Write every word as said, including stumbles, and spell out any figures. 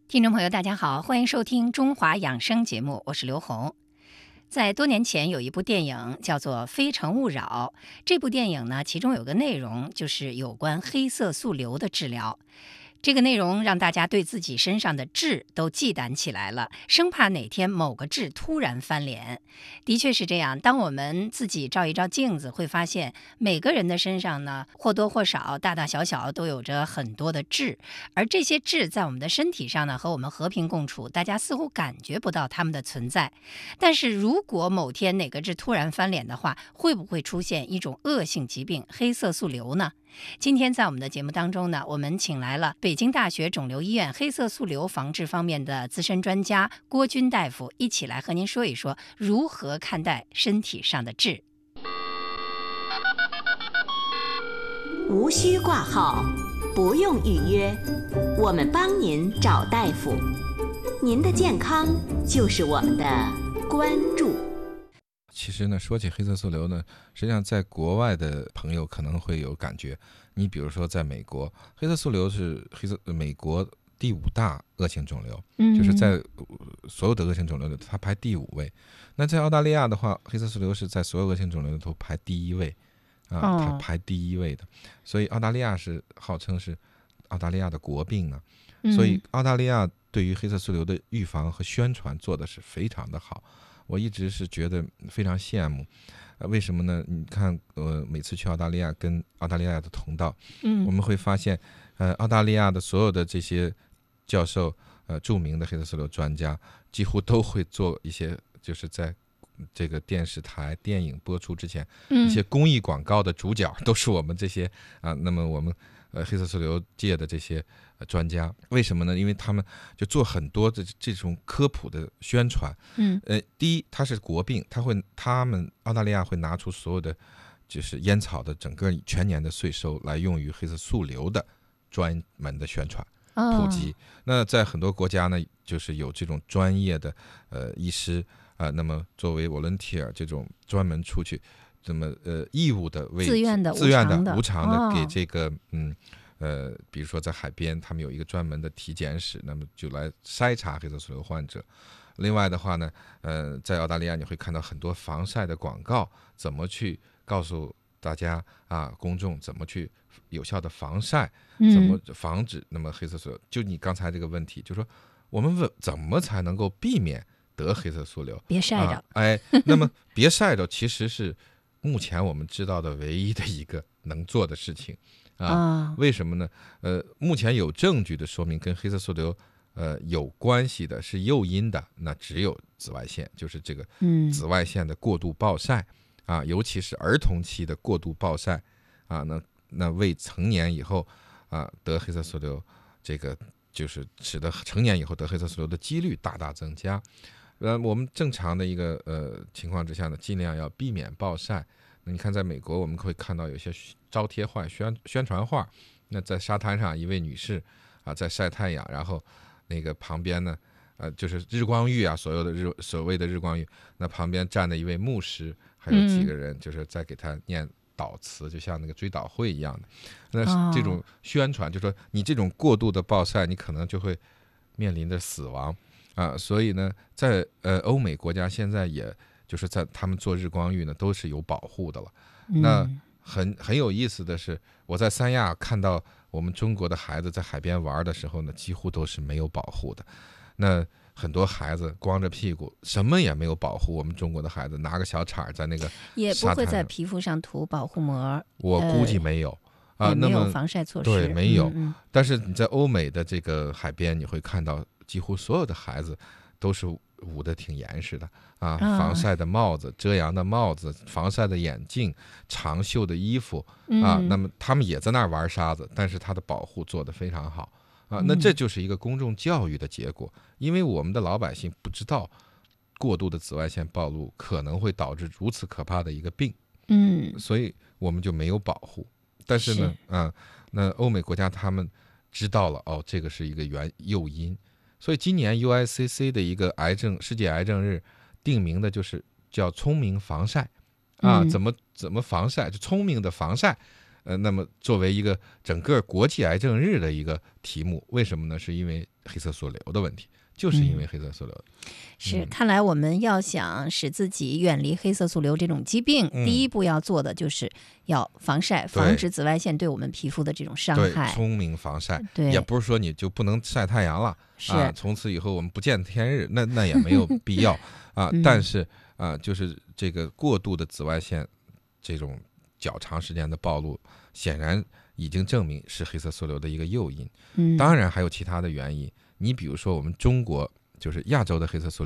听众朋友大家好，欢迎收听中华养生节目，我是刘红。在多年前有一部电影叫做《非诚勿扰》，这部电影呢，其中有个内容就是有关黑色素瘤的治疗。这个内容让大家对自己身上的痣都忌惮起来了，生怕哪天某个痣突然翻脸。的确是这样，当我们自己照一照镜子，会发现每个人的身上呢，或多或少、大大小小都有着很多的痣，而这些痣在我们的身体上呢，和我们和平共处，大家似乎感觉不到它们的存在。但是如果某天哪个痣突然翻脸的话，会不会出现一种恶性疾病——黑色素瘤呢？今天在我们的节目当中呢，我们请来了北京大学肿瘤医院黑色素瘤防治方面的资深专家郭军大夫，一起来和您说一说如何看待身体上的痣。 无需挂号，不用预约，我们帮您找大夫。您的健康就是我们的关注。 其实呢，说起黑色素瘤呢，实际上在国外的朋友可能会有感觉。你比如说，在美国，黑色素瘤是黑色美国第五大恶性肿瘤，嗯、就是在所有的恶性肿瘤里，它排第五位。那在澳大利亚的话，黑色素瘤是在所有恶性肿瘤里头排第一位，啊，哦、它排第一位的。所以澳大利亚是号称是澳大利亚的国病呢。嗯、所以澳大利亚对于黑色素瘤的预防和宣传做的是非常的好。我一直是觉得非常羡慕，呃，为什么呢？你看，呃，每次去澳大利亚跟澳大利亚的同道，嗯，我们会发现，呃，澳大利亚的所有的这些教授，呃，著名的黑色素瘤专家，几乎都会做一些，就是在这个电视台、电影播出之前，嗯、一些公益广告的主角都是我们这些啊。那么我们呃黑色素瘤界的这些。专家为什么呢？因为他们就做很多的这种科普的宣传。嗯，呃，第一，它是国病，他会他们澳大利亚会拿出所有的就是烟草的整个全年的税收来用于黑色素瘤的专门的宣传普及。哦、那在很多国家呢，就是有这种专业的呃医师啊、呃，那么作为 volunteer 这种专门出去这么呃义务的为自愿的自愿的无偿的、 哦、 给这个嗯。呃，比如说在海边，他们有一个专门的体检室，那么就来筛查黑色素瘤患者。另外的话呢，呃，在澳大利亚你会看到很多防晒的广告，怎么去告诉大家啊，公众怎么去有效的防晒，怎么防止那么黑色素瘤。就你刚才这个问题，就说我们问怎么才能够避免得黑色素瘤？ 别晒着， 啊、哎，那么别晒着，其实是目前我们知道的唯一的一个能做的事情。啊，为什么呢？呃，目前有证据的说明跟黑色素瘤呃有关系的是诱因的，那只有紫外线，就是这个紫外线的过度暴晒、嗯、啊，尤其是儿童期的过度暴晒啊，那那未成年以后啊得黑色素瘤，这个就是使得成年以后得黑色素瘤的几率大大增加。呃，我们正常的一个呃情况之下呢，尽量要避免暴晒。你看，在美国我们会看到有些招贴画、宣宣传画，那在沙滩上一位女士啊在晒太阳，然后那个旁边呢，呃，就是日光浴啊，所有的日所谓的日光浴，那旁边站的一位牧师，还有几个人就是在给他念祷词，就像那个追悼会一样的。那这种宣传就说你这种过度的暴晒，你可能就会面临着死亡啊。所以呢，在呃欧美国家现在也。就是在他们做日光浴呢，都是有保护的了。嗯、那很很有意思的是，我在三亚看到我们中国的孩子在海边玩的时候呢，几乎都是没有保护的。那很多孩子光着屁股，什么也没有保护。我们中国的孩子拿个小铲在那个也不会在皮肤上涂保护膜， 我估计没有、呃、啊， 没有防晒措施， 对，没有。 嗯嗯但是你在欧美的这个海边，你会看到几乎所有的孩子都是捂得挺严实的啊，防晒的帽子、遮阳的帽子、防晒的眼镜、长袖的衣服啊，那么他们也在那儿玩沙子，但是它的保护做得非常好啊。那这就是一个公众教育的结果，因为我们的老百姓不知道过度的紫外线暴露可能会导致如此可怕的一个病，嗯，所以我们就没有保护。但是呢，是啊，那欧美国家他们知道了哦，这个是一个原诱因。所以今年 U I C C 的一个癌症世界癌症日定名的就是叫聪明防晒啊，怎么怎么防晒，就聪明的防晒， 呃，那么作为一个整个国际癌症日的一个题目，为什么呢？是因为黑色素瘤的问题，就是因为黑色素瘤。 嗯、是，看来我们要想使自己远离黑色素瘤这种疾病， 嗯、 第一步要做的就是要防晒，防止紫外线对我们皮肤的这种伤害。 对，聪明防晒， 对， 也不是说你就不能晒太阳了， 是啊，从此以后我们不见天日，那那也没有必要啊。 嗯、 但是啊，就是这个过度的紫外线，这种较长时间的暴露，显然已经证明是黑色素瘤的一个诱因。 嗯， 当然还有其他的原因，你比如说我们中国就是亚洲的黑色素瘤。